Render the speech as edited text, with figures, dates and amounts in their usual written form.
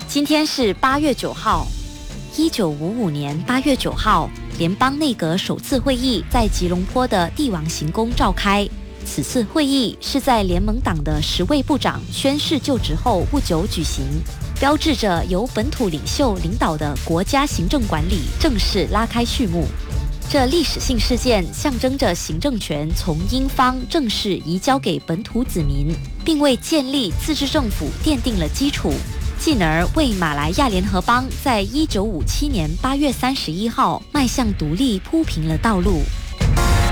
今天是8月9号。1955年8月9号，联邦内阁首次会议在吉隆坡的帝王行宫召开。此次会议是在联盟党的10位部长宣誓就职后不久举行，标志着由本土领袖领导的国家行政管理正式拉开序幕。这历史性事件象征着行政权从英方正式移交给本土子民，并为建立自治政府奠定了基础，进而为马来亚联合邦在1957年8月31号迈向独立铺平了道路。